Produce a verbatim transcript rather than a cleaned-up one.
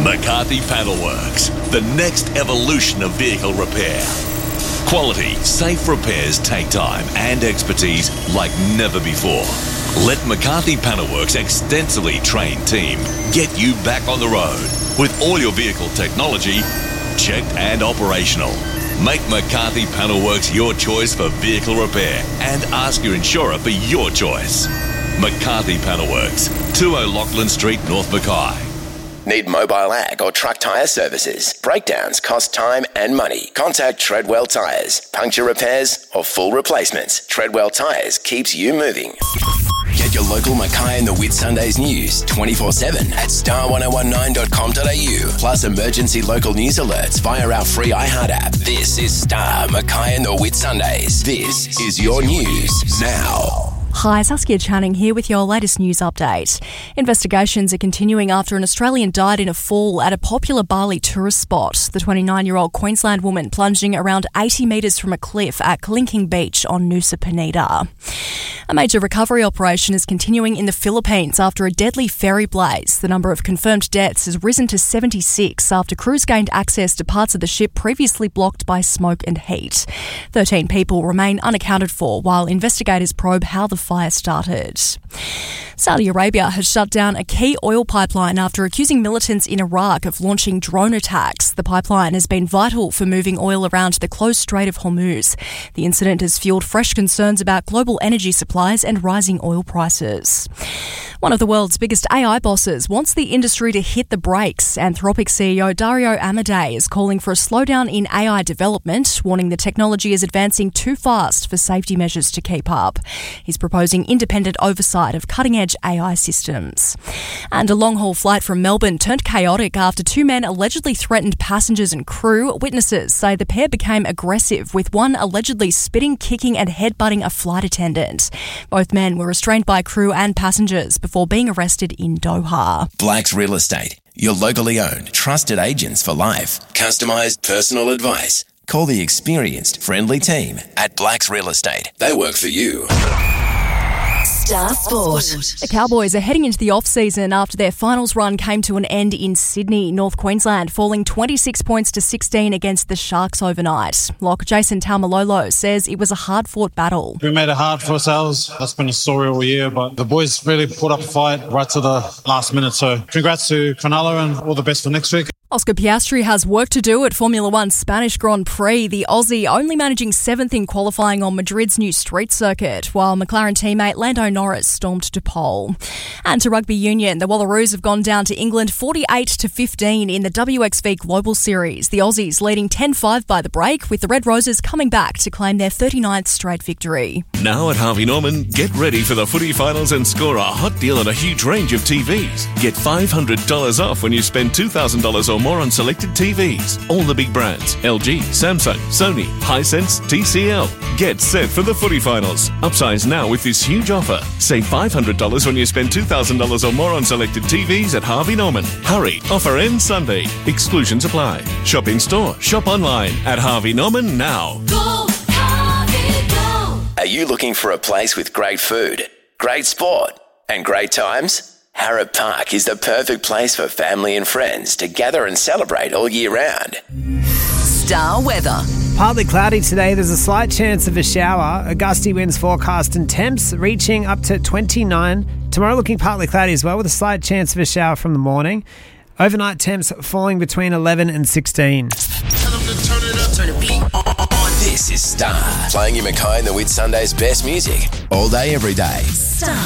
McCarthy Panelworks, the next evolution of vehicle repair. Quality, safe repairs take time and expertise like never before. Let McCarthy Panelworks' extensively trained team get you back on the road with all your vehicle technology checked and operational. Make McCarthy Panelworks your choice for vehicle repair and ask your insurer for your choice. McCarthy Panelworks, two O'Loughlin Street, North Mackay. Need mobile ag or truck tyre services? Breakdowns cost time and money. Contact Treadwell Tyres. Puncture repairs or full replacements. Treadwell Tyres keeps you moving. Get your local Mackay and the Whitsundays news twenty-four seven at star ten nineteen dot com dot a u. Plus emergency local news alerts via our free iHeart app. This is Star Mackay and the Whitsundays. This is your news now. Hi, Saskia Channing here with your latest news update. Investigations are continuing after an Australian died in a fall at a popular Bali tourist spot. The twenty-nine-year-old Queensland woman plunging around eighty metres from a cliff at Kalinking Beach on Nusa Penida. A major recovery operation is continuing in the Philippines after a deadly ferry blaze. The number of confirmed deaths has risen to seventy-six after crews gained access to parts of the ship previously blocked by smoke and heat. thirteen people remain unaccounted for while investigators probe how the fire started. Saudi Arabia has shut down a key oil pipeline after accusing militants in Iraq of launching drone attacks. The pipeline has been vital for moving oil around the closed Strait of Hormuz. The incident has fueled fresh concerns about global energy supplies and rising oil prices. One of the world's biggest A I bosses wants the industry to hit the brakes. Anthropic C E O Dario Amodei is calling for a slowdown in A I development, warning the technology is advancing too fast for safety measures to keep up. He's proposing independent oversight of cutting-edge A I systems. And a long-haul flight from Melbourne turned chaotic after two men allegedly threatened passengers and crew. Witnesses say the pair became aggressive, with one allegedly spitting, kicking and headbutting a flight attendant. Both men were restrained by crew and passengers before being arrested in Doha. Blacks Real Estate, your locally owned, trusted agents for life. Customised personal advice. Call the experienced, friendly team at Blacks Real Estate. They work for you. Star Sport. The Cowboys are heading into the off-season after their finals run came to an end in Sydney, North Queensland, falling twenty-six points to sixteen against the Sharks overnight. Lock Jason Taumalolo says it was a hard-fought battle. We made it hard for ourselves. That's been a story all year, but the boys really put up a fight right to the last minute. So congrats to Cronulla and all the best for next week. Oscar Piastri has work to do at Formula One's Spanish Grand Prix, the Aussie only managing seventh in qualifying on Madrid's new street circuit, while McLaren teammate Lando Norris stormed to pole. And to rugby union, the Wallaroos have gone down to England forty-eight to fifteen in the W X V Global Series, the Aussies leading ten five by the break, with the Red Roses coming back to claim their thirty-ninth straight victory. Now at Harvey Norman, get ready for the footy finals and score a hot deal on a huge range of T Vs. Get five hundred dollars off when you spend two thousand dollars or more on selected T Vs. All the big brands: L G, Samsung, Sony, Hisense, T C L. Get set for the footy finals. Upsize now with this huge offer. Save five hundred dollars when you spend two thousand dollars or more on selected T Vs at Harvey Norman. Hurry, offer ends Sunday. Exclusions apply. Shop in store, shop online at Harvey Norman now. Go, Harvey, go. Are you looking for a place with great food, great sport and great times? Harrop Park is the perfect place for family and friends to gather and celebrate all year round. Star weather. Partly cloudy today. There's a slight chance of a shower. A gusty winds forecast and temps reaching up to twenty-nine. Tomorrow looking partly cloudy as well, with a slight chance of a shower from the morning. Overnight temps falling between eleven and sixteen. Tell them to turn it up. Turn it up. This is Star, playing you Mackay and the Whitsundays' best music all day, every day. Star.